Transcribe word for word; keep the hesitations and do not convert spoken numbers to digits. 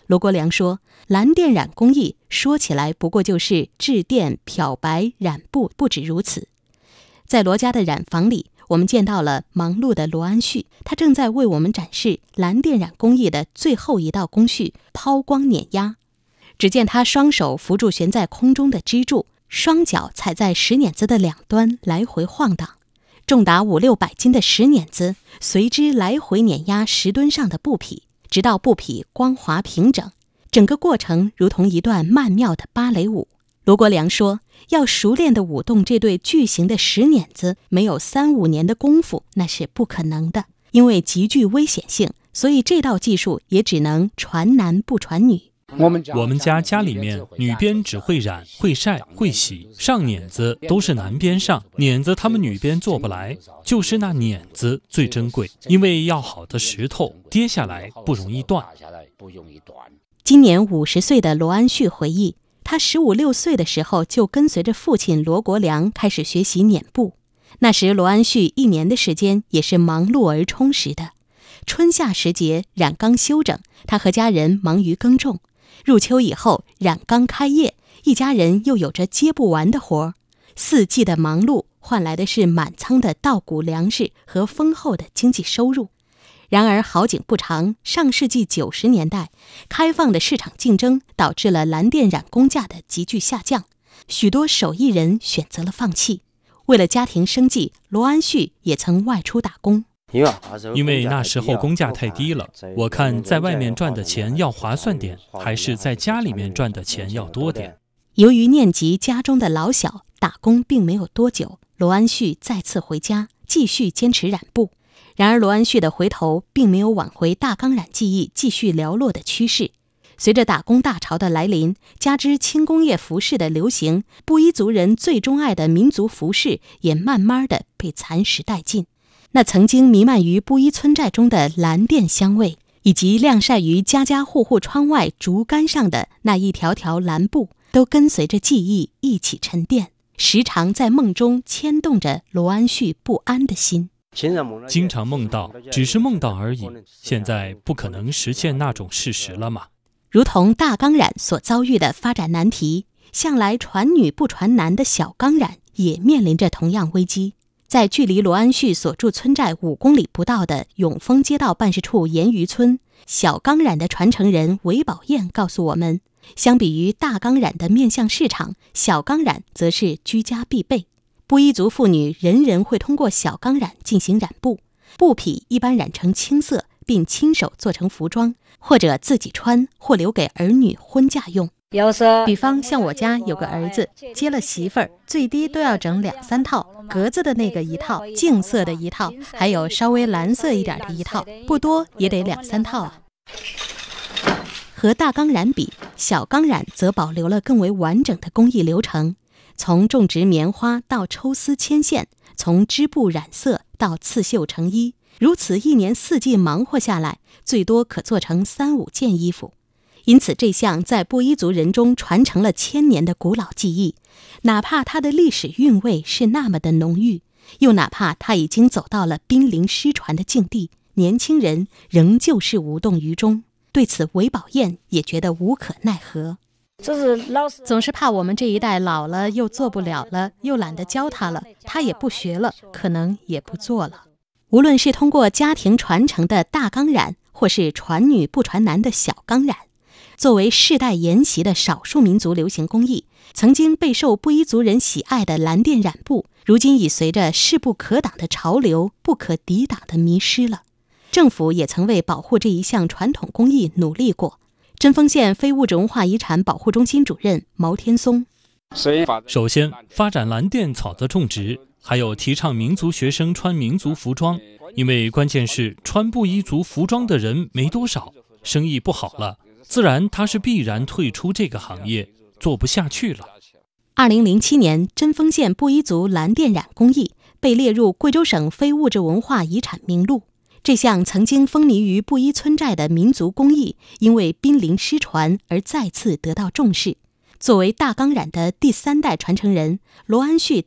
罗国良说，蓝靛染工艺说起来不过就是制靛、漂白、染布，不止如此。在罗家的染坊里，我们见到了忙碌的罗安旭，他正在为我们展示蓝靛染工艺的最后一道工序——抛光碾压。只见他双手扶住悬在空中的支柱，双脚踩在石碾子的两端来回晃荡，重达五六百斤的石碾子随之来回碾压石墩上的布匹，直到布匹光滑平整。整个过程如同一段曼妙的芭蕾舞。罗国良说，要熟练地舞动这对巨型的石碾子，没有三五年的功夫那是不可能的，因为极具危险性，所以这道技术也只能传男不传女。 我们家家里面女编只会染、会晒、会洗，上碾子都是男编上，碾子他们女编做不来，就是那碾子最珍贵，因为要好的石头跌下来不容易断。 今年五十岁的罗安旭回忆，他十五六岁的时候就跟随着父亲罗国良开始学习碾布。那时罗安旭一年的时间也是忙碌而充实的，春夏时节染缸休整，他和家人忙于耕种。入秋以后，染缸开业，一家人又有着接不完的活儿。四季的忙碌换来的是满仓的稻谷粮食和丰厚的经济收入。然而好景不长，上世纪九十年代，开放的市场竞争导致了蓝靛染工价的急剧下降，许多手艺人选择了放弃。为了家庭生计，罗安旭也曾外出打工。 因为那时候工价太低了，我看在外面赚的钱要划算点，还是在家里面赚的钱要多点。 由于念及家中的老小，打工并没有多久，罗安旭再次回家，继续坚持染布。然而罗安旭的回头并没有挽回大钢染技艺继续寥落的趋势。随着打工大潮的来临，加之轻工业服饰的流行，布依族人最钟爱的民族服饰也慢慢的被蚕食殆尽。那曾经弥漫于布依村寨中的蓝靛香味，以及晾晒于家家户户窗外竹竿上的那一条条蓝布，都跟随着记忆一起沉淀，时常在梦中牵动着罗安旭不安的心。 经常梦到，只是梦到而已，现在不可能实现那种事实了嘛。 如同大钢染所遭遇的发展难题，向来传女不传男的小钢染也面临着同样危机。在距离罗安旭所住村寨五公里不到的永丰街道办事处盐余村，小钢染的传承人韦宝燕告诉我们，相比于大钢染的面向市场，小钢染则是居家必备。布依族妇女人人会通过小钢染进行染布，布匹一般染成青色，并亲手做成服装，或者自己穿，或留给儿女婚嫁用。比方像我家有个儿子接了媳妇儿，最低都要整两三套，格子的那个一套，净色的一套，还有稍微蓝色一点的一套，不多也得两三套啊。和大钢染比，小钢染则保留了更为完整的工艺流程，从种植棉花到抽丝牵线，从织布染色到刺绣成衣，如此一年四季忙活下来，最多可做成三五件衣服。因此这项在布依族人中传承了千年的古老技艺，哪怕它的历史韵味是那么的浓郁，又哪怕它已经走到了濒临失传的境地，年轻人仍旧是无动于衷。对此韦宝燕也觉得无可奈何，总是怕我们这一代老了又做不了了，又懒得教他了，他也不学了，可能也不做了。无论是通过家庭传承的大钢染，或是传女不传男的小钢染，作为世代沿袭的少数民族流行工艺，曾经备受布依族人喜爱的蓝靛染布，如今已随着势不可挡的潮流不可抵挡地迷失了。政府也曾为保护这一项传统工艺努力过。针锋县非物质文化遗产保护中心主任毛天松： 首先，发展蓝靛草的种植，还有提倡民族学生穿民族服装，因为关键是穿布依族服装的人没多少，生意不好了，自然他是必然退出这个行业，做不下去了。 二零零七年，针锋县布依族蓝靛染工艺被列入贵州省非物质文化遗产名录。这项曾经风靡于布依村寨的民族工艺，因为濒临失传而再次得到重视。作为大钢染的第三代传承人，罗安旭